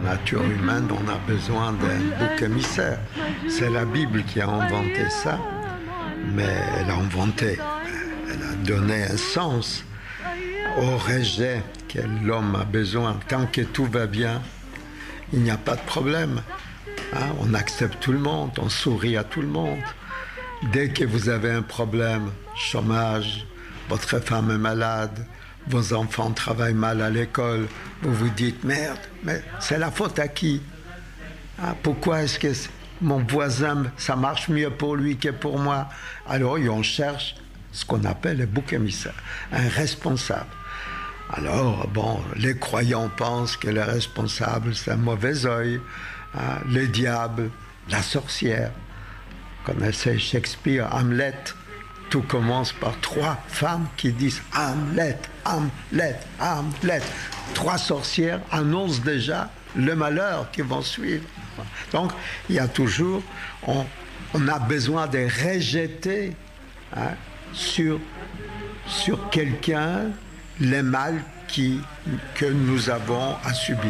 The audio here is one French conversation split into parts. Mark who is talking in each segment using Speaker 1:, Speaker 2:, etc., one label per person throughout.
Speaker 1: nature humaine, on a besoin d'un bouc émissaire. C'est la Bible qui a inventé ça, mais elle a inventé, elle a donné un sens au rejet que l'homme a besoin. Tant que tout va bien, il n'y a pas de problème. Hein? On accepte tout le monde, on sourit à tout le monde. Dès que vous avez un problème, chômage, votre femme est malade, vos enfants travaillent mal à l'école, vous vous dites, merde, mais c'est la faute à qui? Ah, pourquoi est-ce que mon voisin, ça marche mieux pour lui que pour moi? Alors, on cherche ce qu'on appelle le bouc émissaire, un responsable. Alors, bon, les croyants pensent que le responsable, c'est un mauvais œil, hein, le diable, la sorcière. Vous connaissez Shakespeare, Hamlet. Tout commence par 3 femmes qui disent Hamlet, Hamlet, Hamlet. 3 sorcières annoncent déjà le malheur qui vont suivre. Donc, il y a toujours, on a besoin de rejeter, hein, sur quelqu'un les mal que nous avons à subir.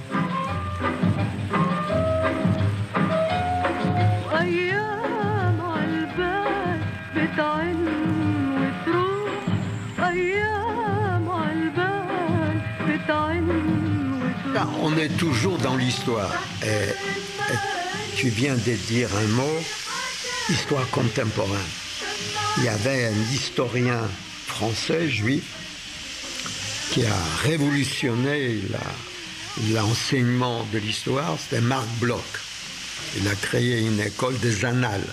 Speaker 1: Là, on est toujours dans l'histoire. Et tu viens de dire un mot, histoire contemporaine. Il y avait un historien français, juif, qui a révolutionné l'enseignement de l'histoire, c'était Marc Bloch. Il a créé une école des annales.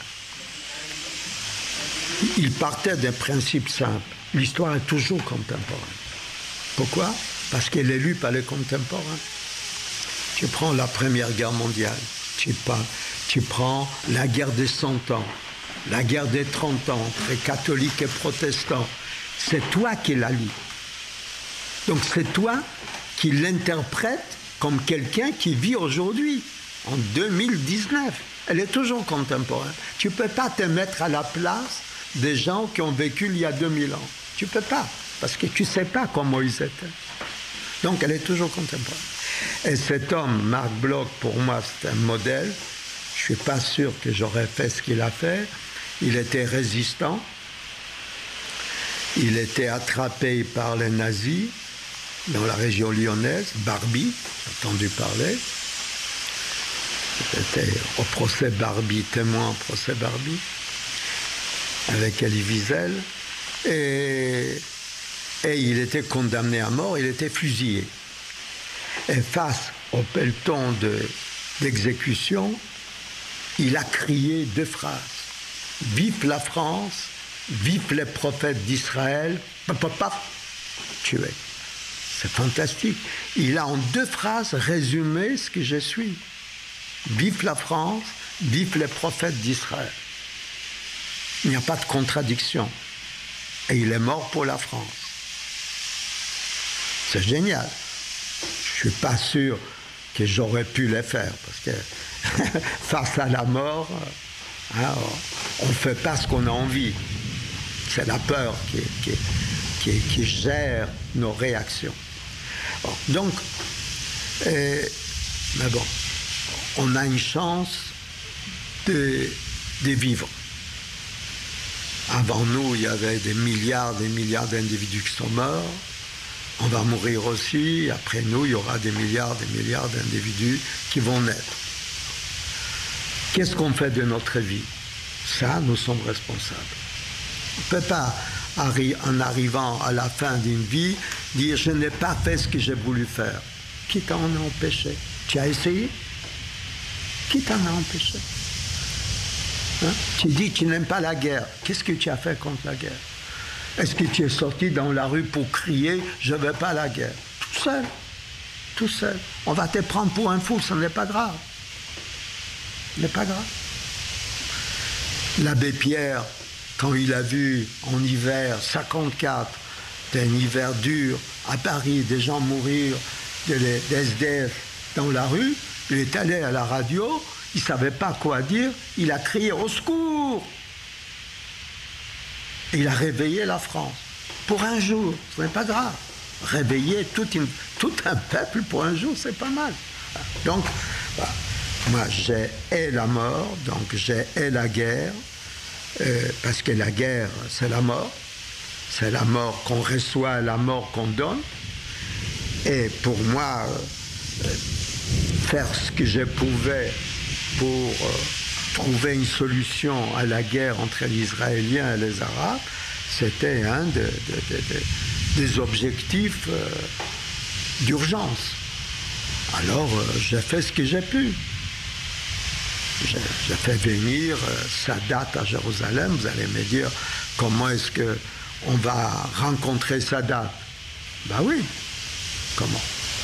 Speaker 1: Il partait d'un principe simple. L'histoire est toujours contemporaine. Pourquoi? Parce qu'elle est lue par les contemporains. Tu prends la Première Guerre mondiale, tu prends la guerre des 100 ans, la guerre des 30 ans, entre les catholiques et protestants. C'est toi qui l'as lu. Donc c'est toi qui l'interprète comme quelqu'un qui vit aujourd'hui, en 2019. Elle est toujours contemporaine. Tu ne peux pas te mettre à la place des gens qui ont vécu il y a 2000 ans. Tu ne peux pas, parce que tu ne sais pas comment ils étaient. Donc elle est toujours contemporaine. Et cet homme, Marc Bloch, pour moi, c'est un modèle. Je ne suis pas sûr que j'aurais fait ce qu'il a fait. Il était résistant. Il était attrapé par les nazis dans la région lyonnaise, Barbie, j'ai entendu parler. C'était au procès Barbie, témoin au procès Barbie, avec Elie Wiesel. Et il était condamné à mort, il était fusillé. Et face au peloton d'exécution, il a crié 2 phrases. Vive la France, vive les prophètes d'Israël, tué. C'est fantastique. Il a en 2 phrases résumé ce que je suis. Vive la France, vive les prophètes d'Israël. Il n'y a pas de contradiction. Et il est mort pour la France. C'est génial. Je ne suis pas sûr que j'aurais pu le faire, parce que face à la mort, hein, on ne fait pas ce qu'on a envie. C'est la peur qui gère nos réactions. Bon, donc, mais bon, on a une chance de vivre. Avant nous, il y avait des milliards d'individus qui sont morts. On va mourir aussi. Après nous, il y aura des milliards d'individus qui vont naître. Qu'est-ce qu'on fait de notre vie? Ça, nous sommes responsables. On ne peut pas, en arrivant à la fin d'une vie, dire « je n'ai pas fait ce que j'ai voulu faire ». Qui t'en a empêché? Tu as essayé? Qui t'en a empêché? Hein? Tu dis que tu n'aimes pas la guerre. Qu'est-ce que tu as fait contre la guerre? Est-ce que tu es sorti dans la rue pour crier « je ne veux pas la guerre » ? Tout seul. On va te prendre pour un fou, ce n'est pas grave. Ce n'est pas grave. L'abbé Pierre, quand il a vu en hiver 54, c'était un hiver dur, à Paris, des gens mourir, des SDF dans la rue, il est allé à la radio, il ne savait pas quoi dire, il a crié « au secours !» Et il a réveillé la France. Pour un jour, ce n'est pas grave. Réveiller tout un peuple pour un jour, c'est pas mal. Donc, moi, j'ai la mort, donc j'ai la guerre, parce que la guerre, c'est la mort. C'est la mort qu'on reçoit, la mort qu'on donne. Et pour moi, faire ce que je pouvais pour trouver une solution à la guerre entre les Israéliens et les Arabes, c'était un des objectifs d'urgence. Alors, j'ai fait ce que j'ai pu. J'ai fait venir Sadat à Jérusalem. Vous allez me dire, comment est-ce qu'on va rencontrer Sadat? Ben oui, comment?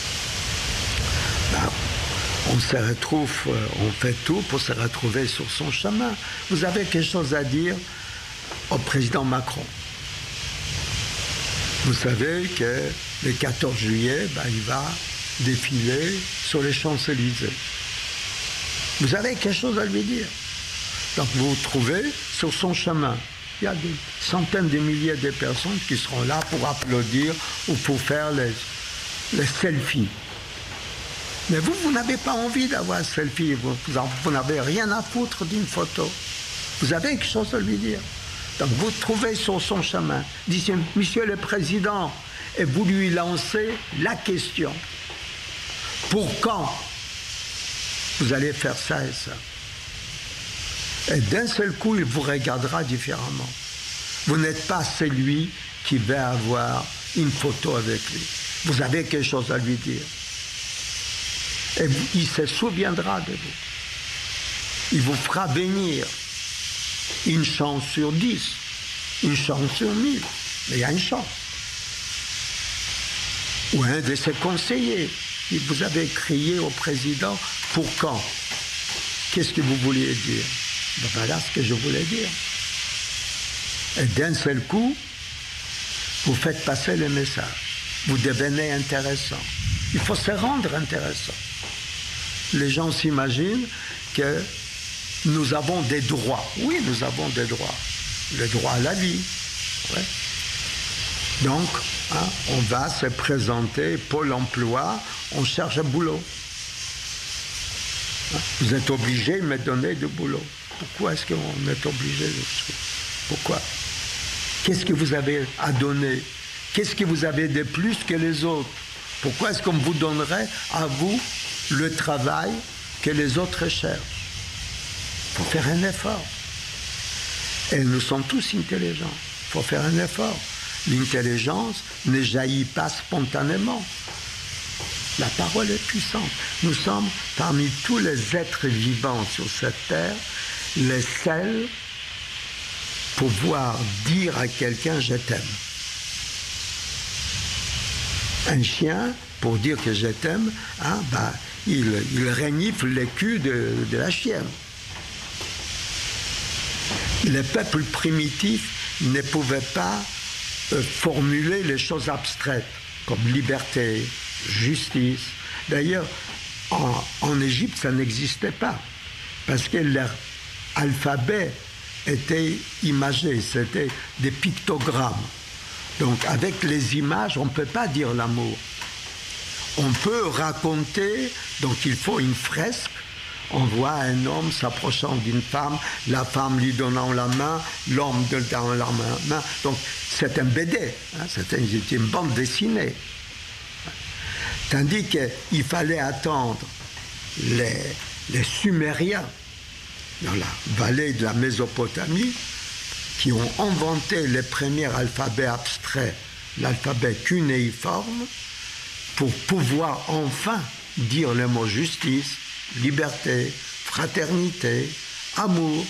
Speaker 1: Ben, on se retrouve, on fait tout pour se retrouver sur son chemin. Vous avez quelque chose à dire au président Macron? Vous savez que le 14 juillet, il va défiler sur les Champs-Élysées. Vous avez quelque chose à lui dire. Donc vous vous trouvez sur son chemin. Il y a des centaines de milliers de personnes qui seront là pour applaudir ou pour faire les selfies. Mais vous n'avez pas envie d'avoir un selfie. Vous n'avez rien à foutre d'une photo. Vous avez quelque chose à lui dire. Donc vous trouvez sur son chemin. Dites, Monsieur le Président, et vous lui lancez la question. Pour quand vous allez faire ça et ça? Et d'un seul coup, il vous regardera différemment. Vous n'êtes pas celui qui va avoir une photo avec lui. Vous avez quelque chose à lui dire. Et il se souviendra de vous. Il vous fera venir une chance sur 10, une chance sur 1000, mais il y a une chance. Ou un de ses conseillers. Et vous avez crié au président, pour quand? Qu'est-ce que vous vouliez dire? Voilà ce que je voulais dire. Et d'un seul coup, vous faites passer le message. Vous devenez intéressant. Il faut se rendre intéressant. Les gens s'imaginent que nous avons des droits. Oui, nous avons des droits. Le droit à la vie. Ouais. Donc, on va se présenter, Pôle emploi, on cherche un boulot. Vous êtes obligé de me donner du boulot. Pourquoi est-ce qu'on est obligé de ça? Pourquoi? Qu'est-ce que vous avez à donner? Qu'est-ce que vous avez de plus que les autres? Pourquoi est-ce qu'on vous donnerait à vous le travail que les autres cherchent? Il faut faire un effort. Et nous sommes tous intelligents. Il faut faire un effort. L'intelligence ne jaillit pas spontanément. La parole est puissante. Nous sommes, parmi tous les êtres vivants sur cette terre, les seuls pour pouvoir dire à quelqu'un « je t'aime ». Un chien, pour dire que je t'aime, il renifle les culs de la chienne. Les peuples primitifs ne pouvaient pas formuler les choses abstraites, comme liberté, justice. D'ailleurs, en Égypte, ça n'existait pas, parce que leur alphabet était imagé, c'était des pictogrammes. Donc, avec les images, on ne peut pas dire l'amour. On peut raconter, donc il faut une fresque. On voit un homme s'approchant d'une femme, la femme lui donnant la main, l'homme donnant la main. Donc, c'est un BD, c'est une bande dessinée. Tandis qu'il fallait attendre les Sumériens, dans la vallée de la Mésopotamie, qui ont inventé les premiers alphabets abstraits, l'alphabet cunéiforme, pour pouvoir enfin dire le mot justice, liberté, fraternité, amour.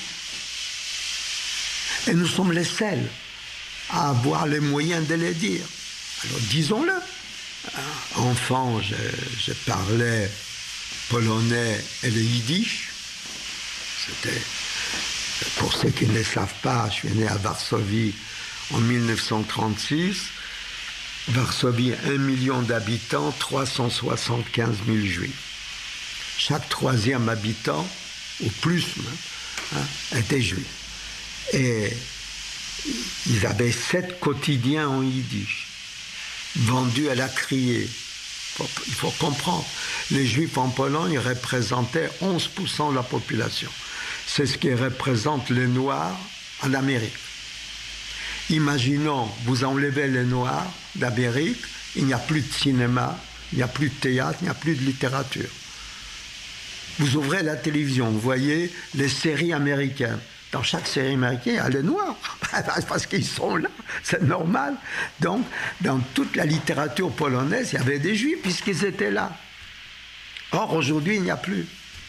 Speaker 1: Et nous sommes les seuls à avoir les moyens de les dire. Alors disons-le. Enfant, je parlais polonais et le yiddish. C'était, pour ceux qui ne savent pas, je suis né à Varsovie en 1936. Varsovie, 1 million d'habitants, 375 000 juifs. Chaque troisième habitant, ou plus même, était juif. Et ils avaient 7 quotidiens en yiddish. vendus à la criée. Il faut comprendre. Les Juifs en Pologne représentaient 11% de la population. C'est ce qui représente les Noirs en Amérique. Imaginons, vous enlevez les Noirs d'Amérique, il n'y a plus de cinéma, il n'y a plus de théâtre, il n'y a plus de littérature. Vous ouvrez la télévision, vous voyez les séries américaines. Dans chaque série américaine, il y a les Noirs, parce qu'ils sont là, c'est normal. Donc, dans toute la littérature polonaise, il y avait des Juifs, puisqu'ils étaient là. Or, aujourd'hui, il n'y a plus.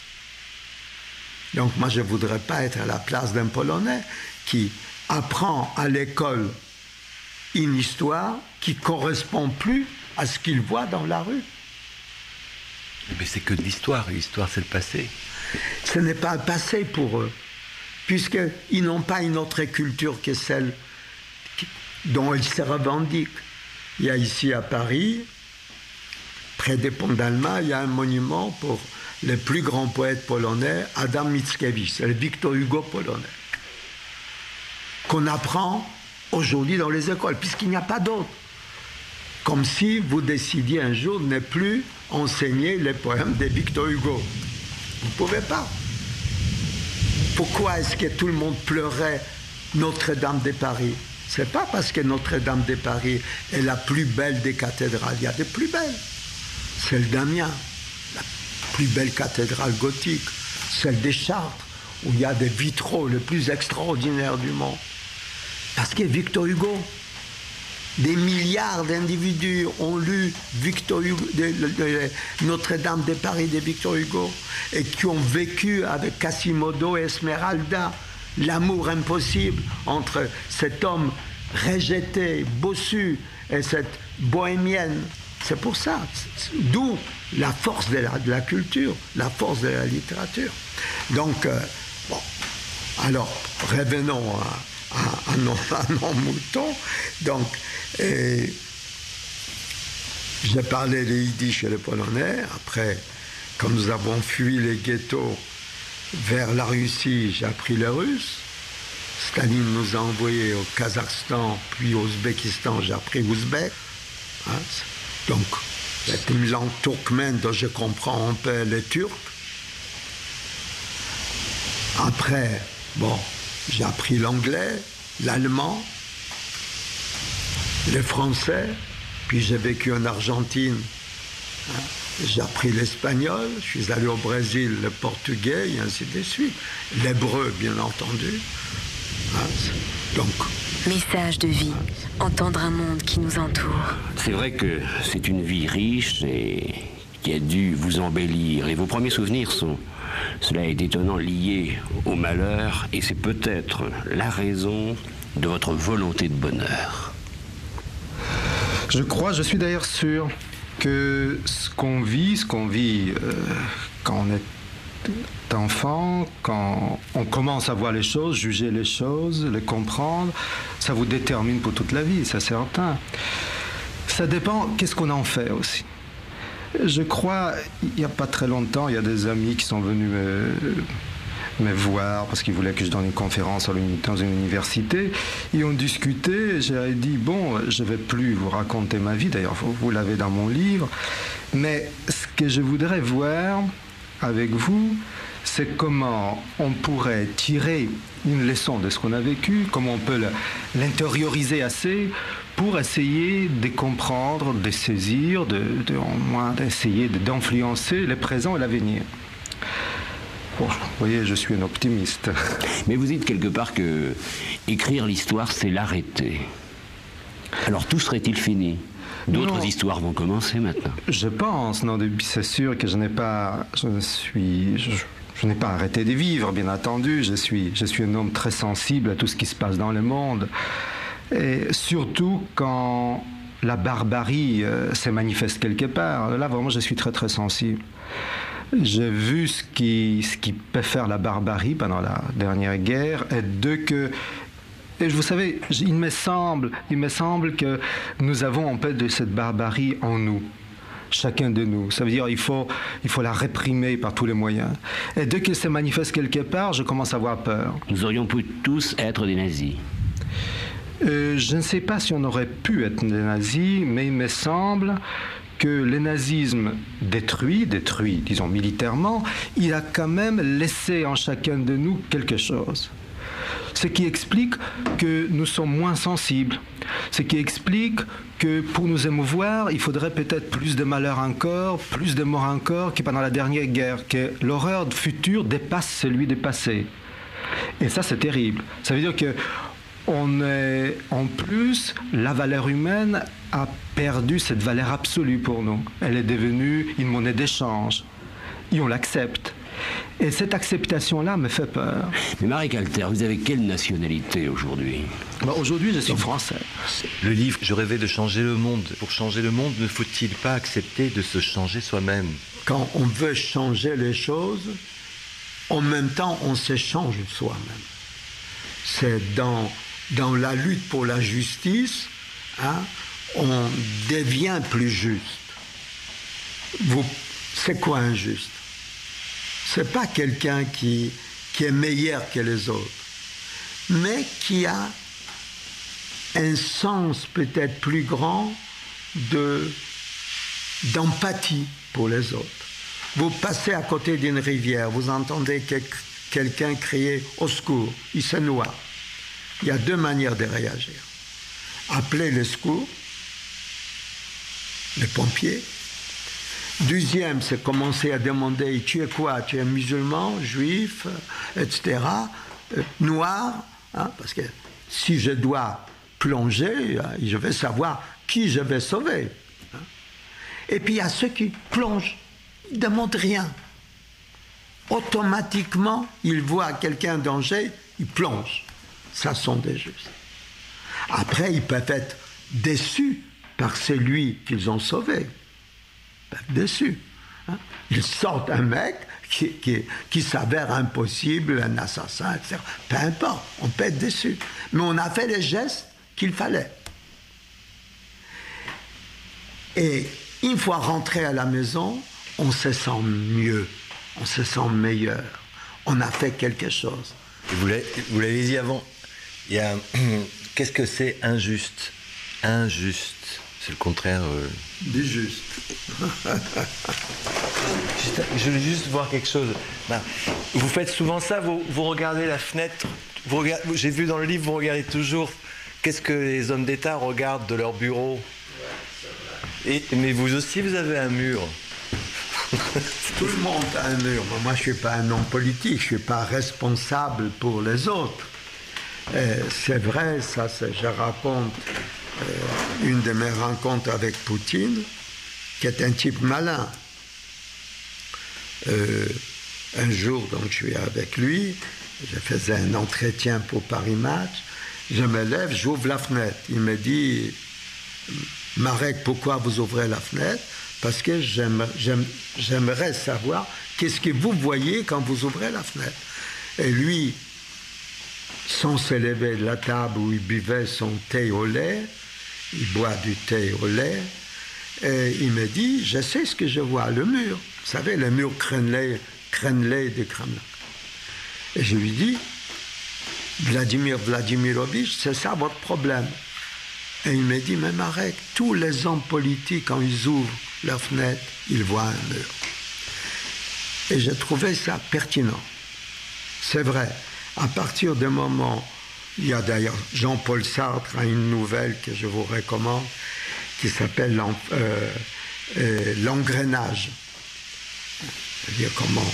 Speaker 1: Donc, moi, je ne voudrais pas être à la place d'un Polonais qui apprend à l'école une histoire qui ne correspond plus à ce qu'il voit dans la rue.
Speaker 2: Mais c'est que de l'histoire. L'histoire, c'est le passé.
Speaker 1: Ce n'est pas le passé pour eux, puisqu'ils n'ont pas une autre culture que celle dont ils se revendiquent. Il y a ici à Paris, près des ponts d'Allemagne, il y a un monument pour le plus grand poète polonais, Adam Mickiewicz, c'est le Victor Hugo polonais, qu'on apprend aujourd'hui dans les écoles, puisqu'il n'y a pas d'autre. Comme si vous décidiez un jour de ne plus enseigner les poèmes de Victor Hugo. Vous ne pouvez pas. Pourquoi est-ce que tout le monde pleurait Notre-Dame de Paris? C'est pas parce que Notre-Dame de Paris est la plus belle des cathédrales. Il y a des plus belles. Celle d'Amiens, la plus belle cathédrale gothique. Celle des Chartres, où il y a des vitraux les plus extraordinaires du monde. Parce que Victor Hugo, des milliards d'individus ont lu Victor Hugo, Notre-Dame de Paris de Victor Hugo et qui ont vécu avec Quasimodo et Esmeralda l'amour impossible entre cet homme rejeté, bossu et cette bohémienne. C'est pour ça, d'où la force de la culture, la force de la littérature. Donc, bon, alors revenons à nos moutons. Donc, j'ai parlé les yiddish et les polonais. Après, quand nous avons fui les ghettos vers la Russie, j'ai appris le russe. Staline nous a envoyés au Kazakhstan, puis au Ouzbékistan, j'ai appris ouzbek. Hein? Donc, c'est une langue turkmène dont je comprends un peu les Turcs. Après, bon, j'ai appris l'anglais, l'allemand, le français, puis j'ai vécu en Argentine. Hein? J'ai appris l'espagnol, je suis allé au Brésil, le portugais, et ainsi de suite. L'hébreu, bien entendu. Hein? Donc,
Speaker 3: message de vie, entendre un monde qui nous entoure.
Speaker 2: C'est vrai que c'est une vie riche et qui a dû vous embellir. Et vos premiers souvenirs sont, cela est étonnant, liés au malheur. Et c'est peut-être la raison de votre volonté de bonheur.
Speaker 4: Je suis d'ailleurs sûr que ce qu'on vit quand on est enfant, quand on commence à voir les choses, juger les choses, les comprendre, ça vous détermine pour toute la vie, c'est certain. Ça dépend, qu'est-ce qu'on en fait aussi. Je crois, il n'y a pas très longtemps, il y a des amis qui sont venus me voir parce qu'ils voulaient que je donne une conférence dans une université. Ils ont discuté, j'ai dit, bon, je ne vais plus vous raconter ma vie, d'ailleurs vous l'avez dans mon livre, mais ce que je voudrais voir avec vous, c'est comment on pourrait tirer une leçon de ce qu'on a vécu, comment on peut l'intérioriser assez pour essayer de comprendre, de saisir, au moins d'essayer d'influencer le présent et l'avenir. Bon, vous voyez, je suis un optimiste.
Speaker 2: Mais vous dites quelque part que écrire l'histoire, c'est l'arrêter. Alors tout serait-il fini ? D'autres histoires vont commencer maintenant.
Speaker 4: Je pense, non, c'est sûr que je n'ai pas arrêté de vivre, bien entendu. Je suis un homme très sensible à tout ce qui se passe dans le monde. Et surtout quand la barbarie se manifeste quelque part. Là, vraiment, je suis très, très sensible. J'ai vu ce qui peut faire la barbarie pendant la dernière guerre et vous savez, il me semble que nous avons un peu de cette barbarie en nous, chacun de nous. Ça veut dire il faut la réprimer par tous les moyens. Et dès qu'elle se manifeste quelque part, je commence à avoir peur.
Speaker 2: Nous aurions pu tous être des nazis.
Speaker 4: Je ne sais pas si on aurait pu être des nazis, mais il me semble que le nazisme détruit, disons militairement, il a quand même laissé en chacun de nous quelque chose. Ce qui explique que nous sommes moins sensibles. Ce qui explique que pour nous émouvoir, il faudrait peut-être plus de malheur encore, plus de morts encore que pendant la dernière guerre, que l'horreur future dépasse celui du passé. Et ça, c'est terrible. Ça veut dire que en plus, la valeur humaine a perdu cette valeur absolue pour nous. Elle est devenue une monnaie d'échange. Et on l'accepte. Et cette acceptation-là me fait peur.
Speaker 2: Mais Marek Alter, vous avez quelle nationalité aujourd'hui ?
Speaker 4: Aujourd'hui, je suis français.
Speaker 5: Le livre « Je rêvais de changer le monde ». Pour changer le monde, ne faut-il pas accepter de se changer soi-même ?
Speaker 1: Quand on veut changer les choses, en même temps, on se change soi-même. C'est dans la lutte pour la justice, on devient plus juste. C'est quoi injuste ? C'est pas quelqu'un qui est meilleur que les autres, mais qui a un sens peut-être plus grand d'empathie pour les autres. Vous passez à côté d'une rivière, vous entendez quelqu'un crier « au secours », il se noie. Il y a deux manières de réagir. Appeler le secours, les pompiers. Deuxième, c'est commencer à demander « tu es quoi ? Tu es musulman, juif, etc. Noir, parce que si je dois plonger, je vais savoir qui je vais sauver. Et puis il y a ceux qui plongent, ils ne demandent rien. Automatiquement, ils voient quelqu'un en danger, ils plongent. Ça sont des justes. Après, ils peuvent être déçus par celui qu'ils ont sauvé. Ils peuvent être déçus. Ils sortent un mec qui s'avère impossible, un assassin, etc. Peu importe, on peut être déçu. Mais on a fait les gestes qu'il fallait. Et une fois rentré à la maison, on se sent mieux, on se sent meilleur. On a fait quelque chose.
Speaker 5: Vous l'avez dit avant, qu'est-ce que c'est injuste ? Injuste, c'est le contraire...
Speaker 1: Du juste.
Speaker 5: Je voulais juste voir quelque chose. Vous faites souvent ça, vous regardez la fenêtre, j'ai vu dans le livre, vous regardez toujours qu'est-ce que les hommes d'État regardent de leur bureau. Mais vous aussi, vous avez un mur.
Speaker 1: Tout le monde a un mur. Moi, je ne suis pas un homme politique, je ne suis pas responsable pour les autres. C'est vrai, ça, je raconte une de mes rencontres avec Poutine, qui est un type malin. Un jour, donc, je suis avec lui, je faisais un entretien pour Paris Match, je me lève, j'ouvre la fenêtre. Il me dit, Marek, pourquoi vous ouvrez la fenêtre ? Parce que j'aimerais savoir qu'est-ce que vous voyez quand vous ouvrez la fenêtre. Et lui, sans se lever de la table où il buvait son thé au lait, il boit du thé au lait, et il me dit, je sais ce que je vois, le mur. Vous savez, le mur crénelé du Kremlin. Et je lui dis, Vladimir Vladimirovitch, c'est ça votre problème. Et il me dit, mais Marek, tous les hommes politiques, quand ils ouvrent leur fenêtre, ils voient un mur. Et j'ai trouvé ça pertinent. C'est vrai, à partir du moment, il y a d'ailleurs Jean-Paul Sartre a une nouvelle que je vous recommande, qui s'appelle l'engrenage. C'est-à-dire comment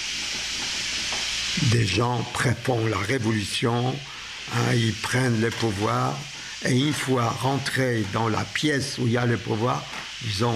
Speaker 1: des gens préparent la révolution, ils prennent le pouvoir, et une fois rentrés dans la pièce où il y a le pouvoir, disons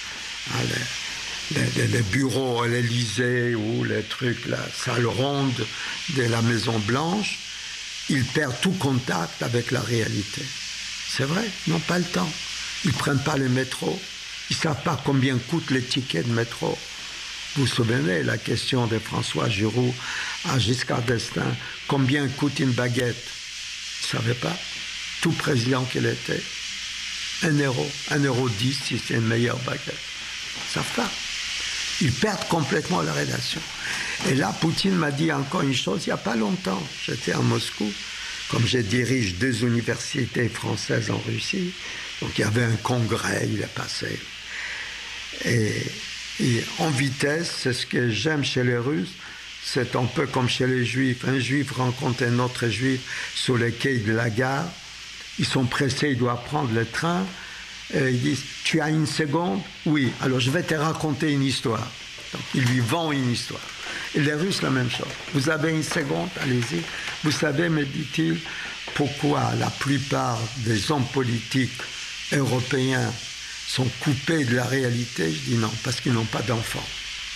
Speaker 1: les bureaux à l'Élysée ou les trucs, la salle ronde de la Maison Blanche, ils perdent tout contact avec la réalité. C'est vrai, ils n'ont pas le temps. Ils ne prennent pas le métro. Ils ne savent pas combien coûtent les tickets de métro. Vous vous souvenez, la question de François Giroud à Giscard d'Estaing, combien coûte une baguette ? Ils ne savaient pas. Tout président qu'il était, 1 euro, 1,10 € si c'est une meilleure baguette. Ils ne savent pas. Ils perdent complètement la relation. Et là, Poutine m'a dit encore une chose, il n'y a pas longtemps, j'étais à Moscou, comme je dirige 2 universités françaises en Russie, donc il y avait un congrès, il est passé. Et en vitesse, c'est ce que j'aime chez les Russes, c'est un peu comme chez les Juifs. Un Juif rencontre un autre Juif sur les quais de la gare, ils sont pressés, ils doivent prendre le train, et ils disent « Tu as une seconde ?» « Oui, alors je vais te raconter une histoire. » Donc il lui vend une histoire. Et les Russes, la même chose. « Vous avez une seconde, allez-y. » Vous savez, me dit-il, pourquoi la plupart des hommes politiques européens sont coupés de la réalité? Je dis non, parce qu'ils n'ont pas d'enfants.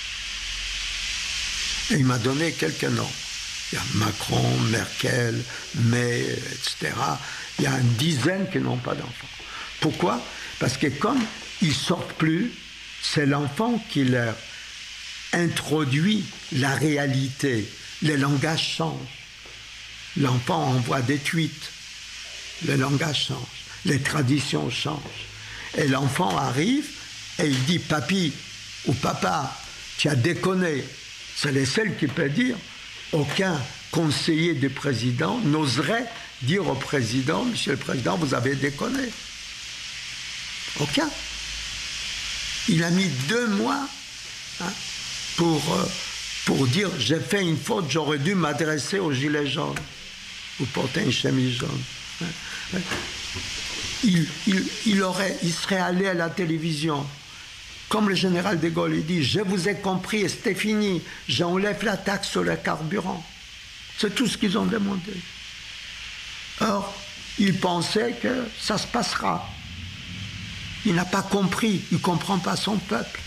Speaker 1: Et il m'a donné quelques noms. Il y a Macron, Merkel, May, etc. Il y a une dizaine qui n'ont pas d'enfants. Pourquoi? Parce que comme ils ne sortent plus, c'est l'enfant qui leur introduit la réalité. Le langage change. L'enfant envoie des tweets. Le langage change. Les traditions changent. Et l'enfant arrive et il dit « Papi ou papa, tu as déconné ». C'est le seul qui peut dire. Aucun conseiller du président n'oserait dire au président « Monsieur le Président, vous avez déconné ». Aucun. Il a mis 2 mois pour dire « J'ai fait une faute, j'aurais dû m'adresser aux gilets jaunes » ou porter une chemise jaune. Il serait allé à la télévision. Comme le général de Gaulle, il dit « Je vous ai compris et c'était fini. J'enlève la taxe sur le carburant. » C'est tout ce qu'ils ont demandé. Or, il pensait que ça se passera. Il n'a pas compris. Il ne comprend pas son peuple.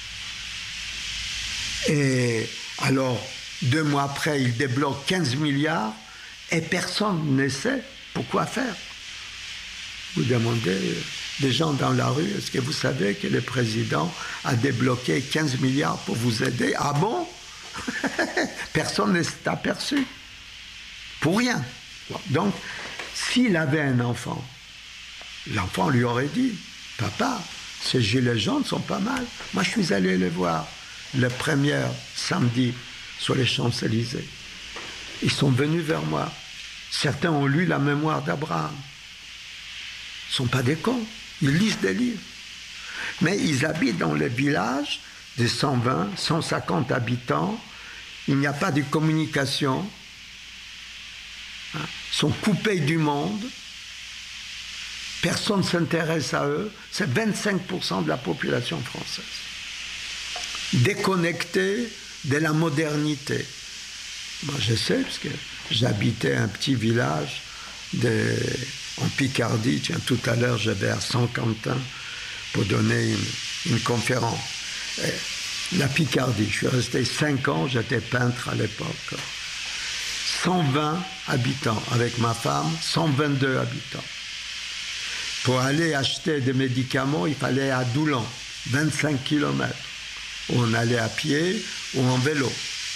Speaker 1: Et alors, 2 mois après, il débloque 15 milliards et personne ne sait pourquoi faire. Vous demandez des gens dans la rue, est-ce que vous savez que le président a débloqué 15 milliards pour vous aider? Ah bon? Personne ne s'est aperçu. Pour rien. Donc, s'il avait un enfant, l'enfant lui aurait dit, papa, ces gilets jaunes sont pas mal. Moi, je suis allé les voir le premier samedi sur les Champs-Élysées. Ils sont venus vers moi. Certains ont lu la mémoire d'Abraham. Ils ne sont pas des cons. Ils lisent des livres. Mais ils habitent dans les villages de 120, 150 habitants. Il n'y a pas de communication. Ils sont coupés du monde. Personne ne s'intéresse à eux. C'est 25% de la population française. Déconnectés de la modernité. Moi, je sais, parce que j'habitais un petit village en Picardie. Tiens, tout à l'heure, je vais à Saint-Quentin pour donner une conférence. Et la Picardie, je suis resté 5 ans, j'étais peintre à l'époque. 120 habitants, avec ma femme, 122 habitants. Pour aller acheter des médicaments, il fallait à Doulan, 25 km. On allait à pied ou en vélo.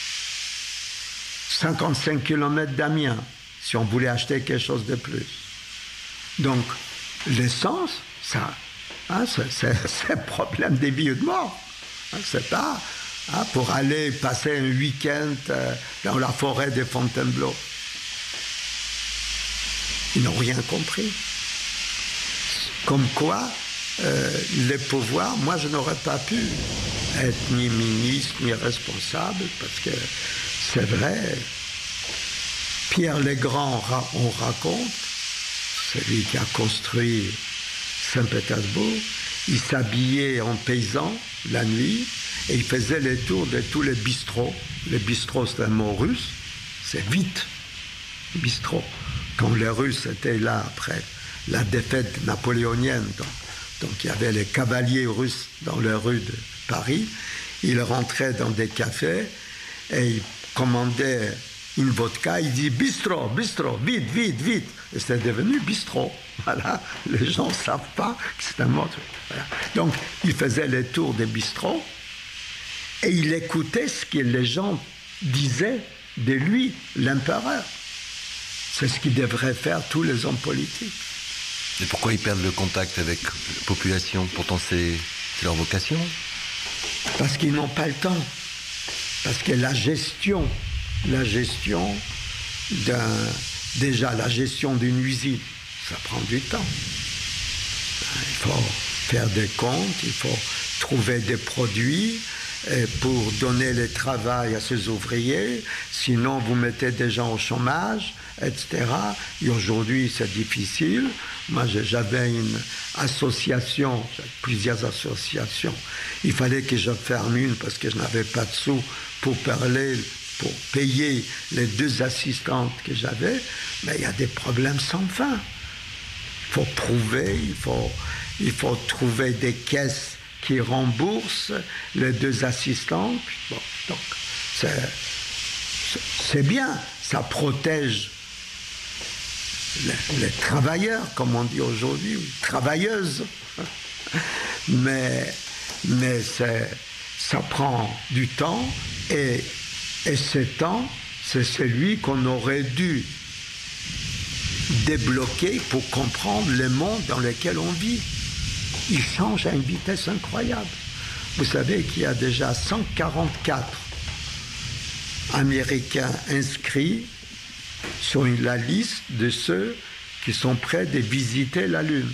Speaker 1: 55 km d'Amiens, si on voulait acheter quelque chose de plus. Donc, l'essence, ça, c'est un problème de vie ou de mort. C'est pas pour aller passer un week-end dans la forêt de Fontainebleau. Ils n'ont rien compris. Comme quoi, les pouvoirs, moi je n'aurais pas pu être ni ministre ni responsable, parce que c'est vrai, Pierre le Grand, on raconte, celui qui a construit Saint-Pétersbourg, il s'habillait en paysan la nuit et il faisait les tours de tous les bistrots. Les bistrots, c'est un mot russe, c'est vite, bistrot. Quand les Russes étaient là après la défaite napoléonienne, donc il y avait les cavaliers russes dans les rues de Paris, ils rentraient dans des cafés et ils commandaient une vodka, il dit bistrot, bistrot, vite, vite, vite. Et c'est devenu bistrot. Voilà, les gens ne savent pas que c'est un mot. Voilà. Donc, il faisait les tours des bistrots et il écoutait ce que les gens disaient de lui, l'empereur. C'est ce qu'ils devraient faire tous les hommes politiques.
Speaker 5: Et pourquoi ils perdent le contact avec la population? Pourtant, c'est leur vocation.
Speaker 1: Parce qu'ils n'ont pas le temps. Parce que la gestion déjà la gestion d'une usine, ça prend du temps. Il faut faire des comptes, il faut trouver des produits pour donner le travail à ces ouvriers, sinon vous mettez des gens au chômage, etc. Et aujourd'hui, c'est difficile. Moi, j'avais une association, plusieurs associations. Il fallait que je ferme une parce que je n'avais pas de sous pour payer les 2 assistantes que j'avais. Mais il y a des problèmes sans fin. Il faut prouver, il faut trouver des caisses qui remboursent les 2 assistantes. Bon, donc, c'est bien, ça protège les travailleurs, comme on dit aujourd'hui, travailleuses. Mais ça prend du temps, et ce temps, c'est celui qu'on aurait dû débloquer pour comprendre le monde dans lequel on vit. Il change à une vitesse incroyable. Vous savez qu'il y a déjà 144 Américains inscrits sur la liste de ceux qui sont prêts de visiter la Lune.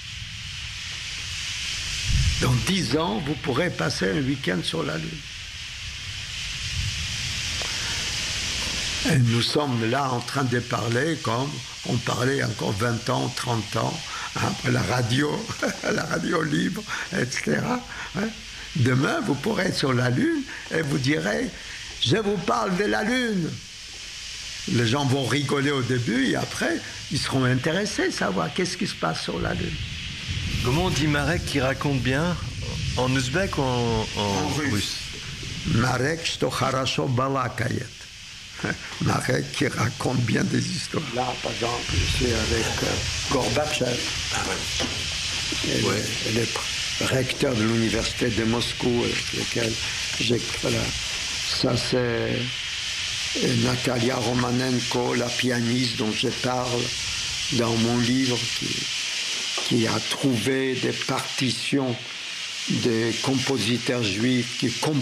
Speaker 1: Dans 10 ans, vous pourrez passer un week-end sur la Lune. Et nous sommes là en train de parler comme on parlait encore 20 ans, 30 ans, après la radio libre, etc. Demain, vous pourrez être sur la Lune et vous direz « Je vous parle de la Lune ». Les gens vont rigoler au début et après, ils seront intéressés à savoir qu'est-ce qui se passe sur la Lune.
Speaker 5: Comment on dit Marek qui raconte bien? En ouzbek ou en russe?
Speaker 1: Marek shto kharasho balakayet. Marek qui raconte bien des histoires. Là, par exemple, je suis avec Gorbatchev. Le recteur de l'université de Moscou, avec lequel voilà. Ça, c'est Natalia Romanenko, la pianiste dont je parle dans mon livre, qui a trouvé des partitions des compositeurs juifs qui